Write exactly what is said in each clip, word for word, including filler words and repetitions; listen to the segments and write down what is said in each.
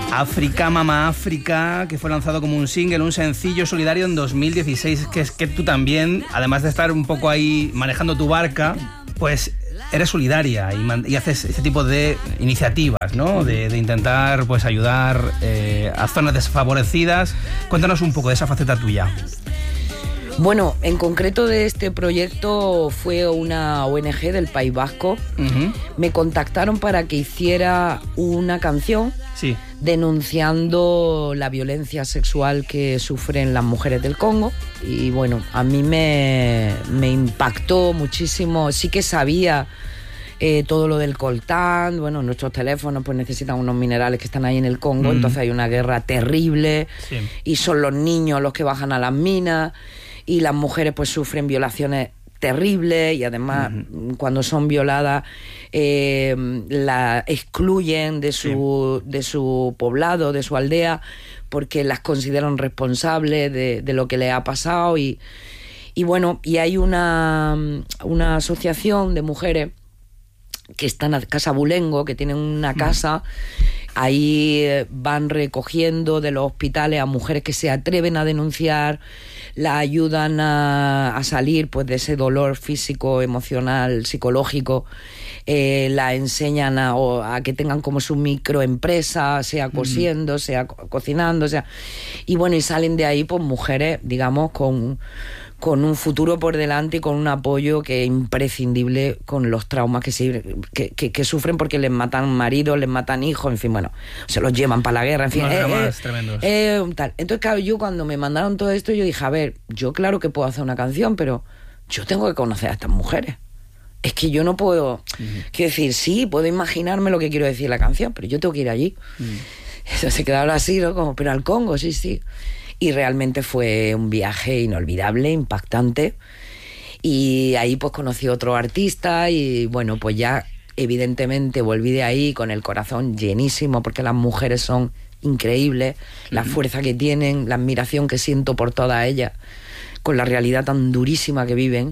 África, Mamá África, que fue lanzado como un single, un sencillo solidario en dos mil dieciséis, que es que tú también, además de estar un poco ahí manejando tu barca, pues eres solidaria y, man- y haces este tipo de iniciativas, ¿no? De, de intentar pues ayudar eh, a zonas desfavorecidas. Cuéntanos un poco de esa faceta tuya. Bueno, en concreto de este proyecto fue una O N G del País Vasco. Uh-huh. Me contactaron para que hiciera una canción Sí. denunciando la violencia sexual que sufren las mujeres del Congo. Y bueno, a mí me, me impactó muchísimo. Sí que sabía eh, todo lo del coltán. Bueno, nuestros teléfonos pues necesitan unos minerales que están ahí en el Congo. Mm. Entonces hay una guerra terrible. Sí. Y son los niños los que bajan a las minas. Y las mujeres pues sufren violaciones terribles y además uh-huh. cuando son violadas eh, la excluyen de su, sí. de su poblado, de su aldea, porque las consideran responsables de, de lo que les ha pasado. Y, y bueno, y hay una, una asociación de mujeres que están a Casa Bulengo, que tienen una casa. Ahí van recogiendo de los hospitales a mujeres que se atreven a denunciar, la ayudan a, a salir pues de ese dolor físico, emocional, psicológico, eh, la enseñan a, a que tengan como su microempresa, sea cosiendo, mm. sea co- cocinando, sea... Y bueno, y salen de ahí pues mujeres, digamos, con... con un futuro por delante y con un apoyo que es imprescindible con los traumas que, se, que, que, que sufren porque les matan maridos, les matan hijos, en fin, bueno, se los llevan para la guerra, en fin. Unos eh, dramas eh, tremendos. Eh, tal. Entonces, claro, yo cuando me mandaron todo esto, yo dije, a ver, yo claro que puedo hacer una canción, pero yo tengo que conocer a estas mujeres. Es que yo no puedo... Uh-huh. Quiero decir, sí, puedo imaginarme lo que quiero decir la canción, pero yo tengo que ir allí. Uh-huh. Eso se quedaron así, ¿no? Como, pero al Congo, sí, sí. Y realmente fue un viaje inolvidable, impactante. Y ahí pues conocí a otro artista y bueno, pues ya evidentemente volví de ahí con el corazón llenísimo porque las mujeres son increíbles, uh-huh. la fuerza que tienen, la admiración que siento por todas ellas, con la realidad tan durísima que viven.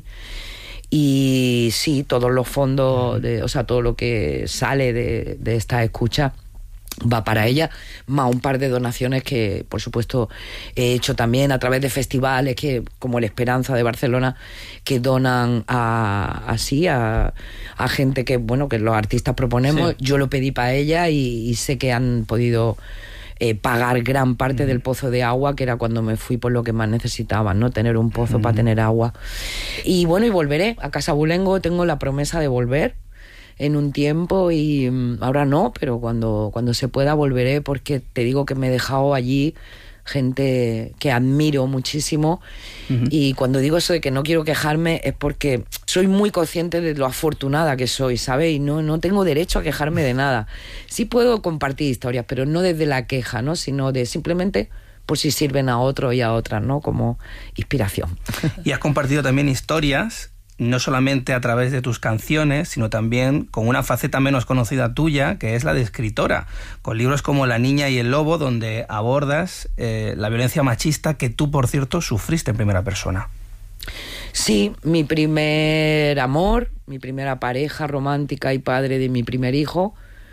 Y sí, todos los fondos, de, o sea, todo lo que sale de, de esta escucha va para ella, más un par de donaciones que, por supuesto, he hecho también a través de festivales que, como el Esperanza de Barcelona, que donan a, así a, a gente que, bueno, que los artistas proponemos. Sí. Yo lo pedí para ella y, y sé que han podido eh, pagar gran parte mm. del pozo de agua, que era cuando me fui por lo que más necesitaban, ¿no? Tener un pozo mm. para tener agua. Y bueno, y volveré a Casa Bulengo, tengo la promesa de volver en un tiempo y ahora no, pero cuando, cuando se pueda volveré, porque te digo que me he dejado allí gente que admiro muchísimo. Uh-huh. Y cuando digo eso de que no quiero quejarme es porque soy muy consciente de lo afortunada que soy, ¿sabes? Y no, no tengo derecho a quejarme de nada. Sí puedo compartir historias, pero no desde la queja, ¿no? Sino de simplemente por si sirven a otro y a otras, ¿no? Como inspiración. Y has compartido también historias, no solamente a través de tus canciones, sino también con una faceta menos conocida tuya, que es la de escritora, con libros como La niña y el lobo, donde abordas eh, la violencia machista que tú, por cierto, sufriste en primera persona. Sí, mi primer amor, mi primera pareja romántica y padre de mi primer hijo,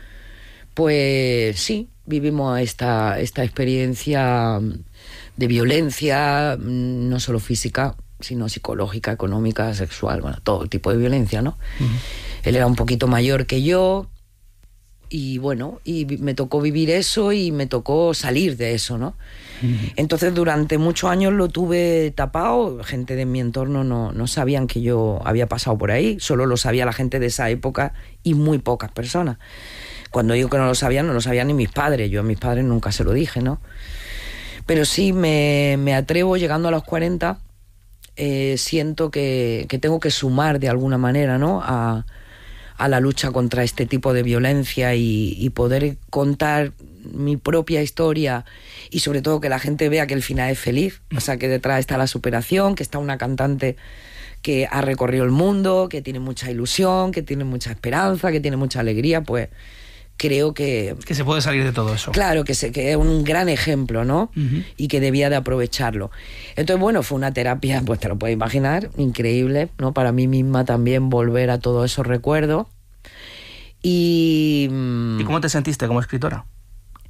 pues sí, vivimos esta, esta experiencia de violencia, no solo física, sino psicológica, económica, sexual, bueno, todo tipo de violencia, ¿no? Uh-huh. Él era un poquito mayor que yo y bueno, y me tocó vivir eso y me tocó salir de eso, ¿no? Uh-huh. Entonces durante muchos años lo tuve tapado, gente de mi entorno no, no sabían que yo había pasado por ahí, solo lo sabía la gente de esa época y muy pocas personas. Cuando digo que no lo sabían, no lo sabían ni mis padres, yo a mis padres nunca se lo dije, ¿no? Pero sí me, me atrevo llegando a los cuarenta. Eh, siento que, que tengo que sumar de alguna manera, ¿no? a, a la lucha contra este tipo de violencia y, y poder contar mi propia historia y sobre todo que la gente vea que el final es feliz, o sea, que detrás está la superación, que está una cantante que ha recorrido el mundo, que tiene mucha ilusión, que tiene mucha esperanza, que tiene mucha alegría, pues creo que... Que se puede salir de todo eso. Claro, que, se, que es un gran ejemplo, ¿no? Uh-huh. Y que debía de aprovecharlo. Entonces, bueno, fue una terapia, pues te lo puedes imaginar, increíble, ¿no? Para mí misma también volver a todos esos recuerdos. Y... ¿Y cómo te sentiste como escritora?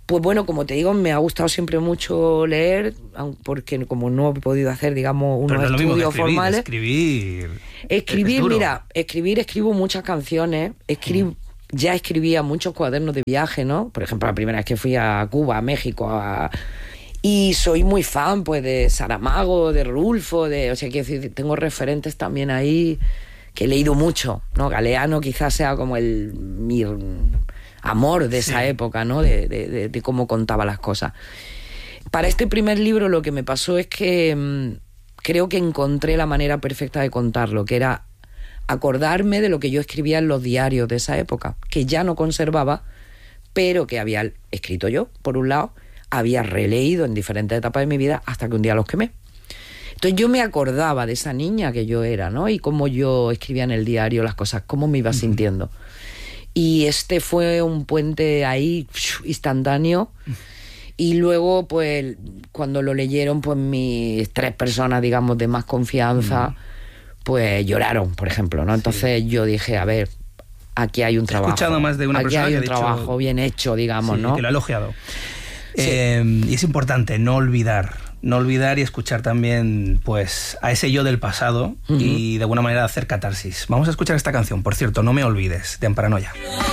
Pues bueno, como te digo, me ha gustado siempre mucho leer, porque como no he podido hacer, digamos, unos Pero no estudios escribir, formales. Escribir. Escribir, mira, escribir, escribo muchas canciones, escribo, mm. ya escribía muchos cuadernos de viaje, ¿no? Por ejemplo, la primera vez que fui a Cuba, a México, a... y soy muy fan, pues, de Saramago, de Rulfo, de, o sea, quiero decir, tengo referentes también ahí que he leído mucho, ¿no? Galeano quizás sea como el mi amor de esa sí. época, ¿no? De, de, de, de cómo contaba las cosas. Para este primer libro lo que me pasó es que mmm, creo que encontré la manera perfecta de contarlo, que era acordarme de lo que yo escribía en los diarios de esa época, que ya no conservaba, pero que había escrito yo, por un lado, había releído en diferentes etapas de mi vida hasta que un día los quemé. Entonces yo me acordaba de esa niña que yo era, ¿no? Y cómo yo escribía en el diario las cosas, cómo me iba uh-huh. sintiendo. Y este fue un puente ahí instantáneo. Y luego, pues, cuando lo leyeron, pues mis tres personas, digamos, de más confianza, mm. pues lloraron, por ejemplo, ¿no? Entonces sí. yo dije, a ver, aquí hay un trabajo. He escuchado más de una aquí persona hay que un ha dicho, trabajo bien hecho, digamos, sí, ¿no? que lo ha elogiado. Sí. Eh, y es importante no olvidar, no olvidar y escuchar también, pues, a ese yo del pasado uh-huh. y de alguna manera hacer catarsis. Vamos a escuchar esta canción, por cierto, No me olvides, de Amparanoia.